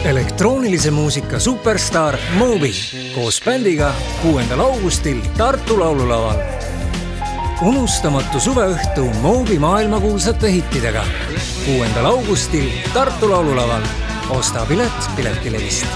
Elektroonilise muusika superstar Moby koos bändiga 6. augustil Tartu laululaval. Unustamatu suveõhtu Moby maailmakuulsate hittidega 6. augustil Tartu laululaval. Osta pilet Piletilevist.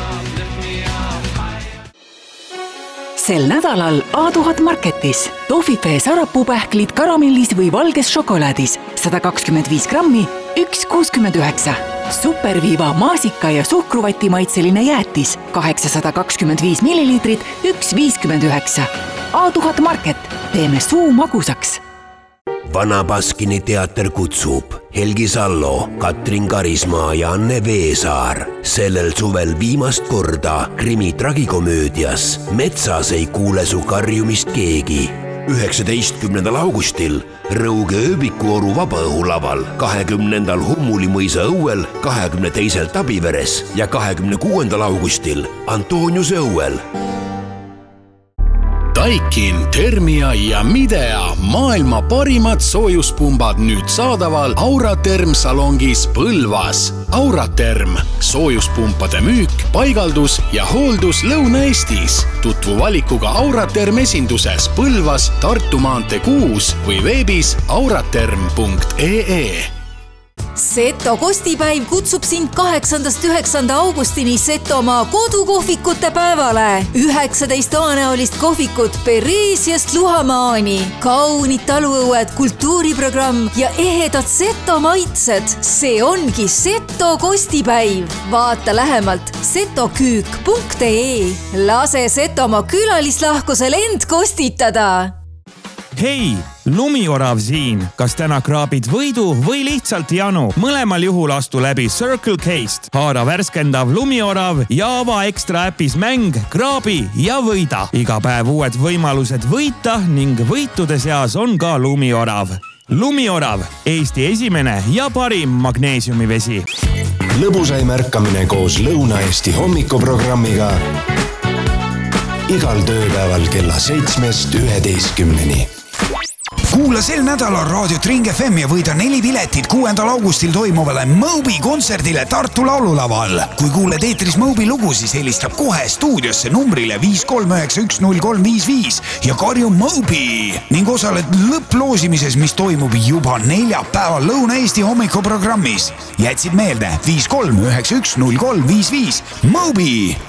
Sel nädalal A1000 Marketis tohvifee sarapuupähklid karamellis või valges šokolaadis 125 grammi 1,69. Superviiva maasika ja suhkruvati maitseline jäätis 825 milliliitrit 1,59. A1000 Market. Teeme suu magusaks. Vana Baskini teater kutsub Helgi Sallo, Katrin Karismaa ja Anne Veesaar sellel suvel viimast korda krimi tragikomöödias Metsas ei kuule su karjumist keegi. 19. augustil Rõuge ööbikuoru vabaõhulaval, 20. Hummulimõisa õuel, 22. Tabiveres ja 26. augustil Antoniuse õuel. Daikin, Thermia ja Midea maailma parimad soojuspumbad nüüd saadaval Auraterm salongis Põlvas. Auraterm, soojuspumpade müük, paigaldus ja hooldus Lõuna-Eestis. Tutvu valikuga Auraterm esinduses Põlvas, Tartu maantee 6 või veebis auraterm.ee. Seto kostipäiv kutsub sind 8.–9. augustini Setomaa kodukohvikute päevale. 19 toanäolist kohvikut Pereesiast Luhamaani. Kaunid taluõued, kultuuriprogramm ja ehedad Seto maitsed. See ongi Seto kostipäiv. Vaata lähemalt setoküük.ee. Lase Setomaa külalislahkusel end kostitada. Hei, Lumiorav siin. Kas täna kraabid võidu või lihtsalt janu? Mõlemal juhul astu läbi Circle K-st. Haara värskendav Lumiorav ja ava ekstra äpis mäng, kraabi ja võida. Iga päev uued võimalused võita ning võitude seas on ka Lumiorav. Lumiorav, Eesti esimene ja parim magneesiumivesi. Lõbusai märkamine koos Lõuna-Eesti hommikuprogrammiga igal tööpäeval kella 7-11. Kuula sel nädalal Raadiot Ring FM ja võida 4 piletit 6. augustil toimuvale Moby kontserdile Tartu laululaval. Kui kuuled eetris Moby lugu, siis helistab kohe stuudiosse numbrile 5391035 ja karju Moby ning osaled lõpploosimises, mis toimub juba neljapäeval Lõuna-Eesti hommikuprogrammis. Jätsid meelde 5391035 Moby!